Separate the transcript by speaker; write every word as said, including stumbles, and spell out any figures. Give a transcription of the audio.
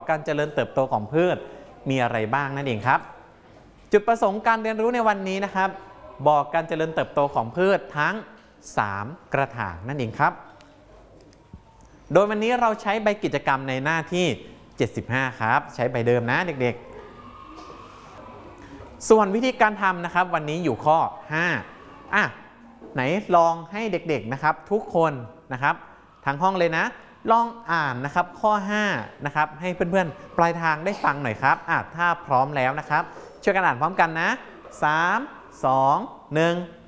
Speaker 1: การเจริญเติบโตของพืชมีอะไรบ้างนั่นเองครับจุดประสงค์การเรียนรู้ในวันนี้นะครับบอกการเจริญเติบโตของพืชทั้งสามกระถางนั่นเองครับโดยวันนี้เราใช้ใบกิจกรรมในหน้าที่เจ็ดสิบห้าครับใช้ใบเดิมนะเด็กๆส่วนวิธีการทำนะครับวันนี้อยู่ข้อห้าอ่ะไหนลองให้เด็กๆนะครับทุกคนนะครับทั้งห้องเลยนะลองอ่านนะครับข้อห้านะครับให้เพื่อนๆปลายทางได้ฟังหน่อยครับอ่ะถ้าพร้อมแล้วนะครับช่วยกันอ่านพร้อมกันนะสาม สอง หนึ่ง